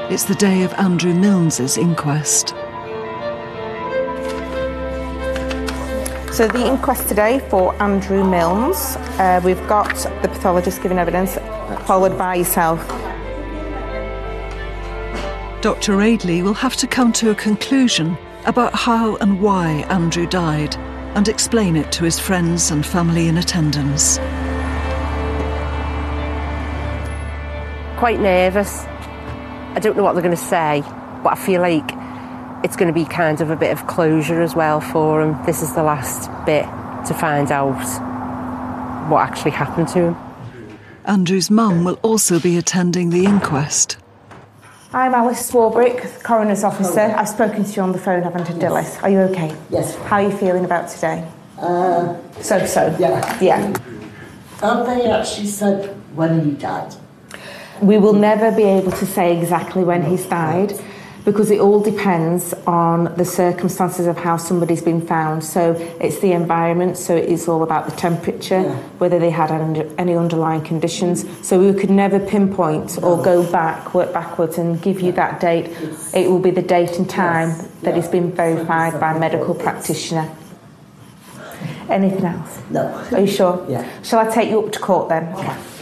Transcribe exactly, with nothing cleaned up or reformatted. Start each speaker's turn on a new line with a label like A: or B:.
A: It's the day of Andrew Milnes's inquest.
B: So the inquest today for Andrew Milnes, uh, we've got the pathologist giving evidence, followed by yourself.
A: Doctor Radley will have to come to a conclusion about how and why Andrew died and explain it to his friends and family in attendance.
C: Quite nervous. I don't know what they're going to say, but I feel like it's going to be kind of a bit of closure as well for him. This is the last bit to find out what actually happened to him.
A: Andrew's mum will also be attending the inquest.
B: I'm Alice Swarbrick, coroner's officer. I've spoken to you on the phone, haven't I, Dilys? Are you okay?
D: Yes.
B: How are you feeling about today?
D: Uh,
B: So-so?
D: yeah.
B: Yeah.
D: Have they actually said when he died?
B: We will never be able to say exactly when he's died because it all depends on the circumstances of how somebody's been found. So it's the environment, so it is all about the temperature,
D: Yeah.
B: whether they had any underlying conditions. So we could never pinpoint or go back, work backwards and give you that date. It will be the date and time
D: Yes.
B: that
D: Yeah.
B: has been verified by a medical practitioner. Anything else?
D: No.
B: Are you sure?
D: Yeah.
B: Shall I take you up to court then?